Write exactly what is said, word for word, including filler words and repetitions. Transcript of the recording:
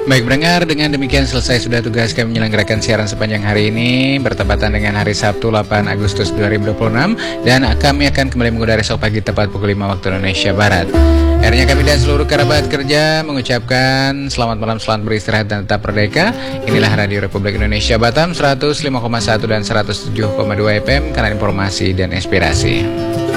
Baik pendengar, dengan demikian selesai sudah tugas kami menyelenggarakan siaran sepanjang hari ini bertepatan dengan hari Sabtu delapan Agustus dua ribu dua puluh enam, dan kami akan kembali mengudara esok pagi tepat pukul lima waktu Indonesia Barat. Akhirnya kami dan seluruh kerabat kerja mengucapkan selamat malam, selamat beristirahat dan tetap merdeka. Inilah Radio Republik Indonesia Batam seratus lima koma satu dan seratus tujuh koma dua F M, kanal informasi dan inspirasi.